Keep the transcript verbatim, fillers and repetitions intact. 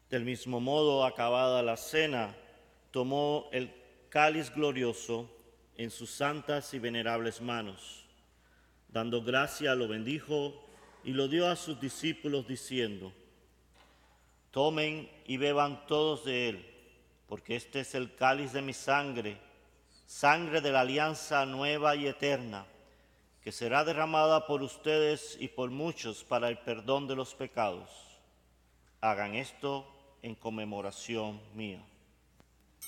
Del mismo modo, acabada la cena, tomó el cáliz glorioso en sus santas y venerables manos. Dando gracia, lo bendijo y lo dio a sus discípulos diciendo: Tomen y beban todos de él, porque este es el cáliz de mi sangre, sangre de la alianza nueva y eterna, que será derramada por ustedes y por muchos para el perdón de los pecados. Hagan esto en conmemoración mía.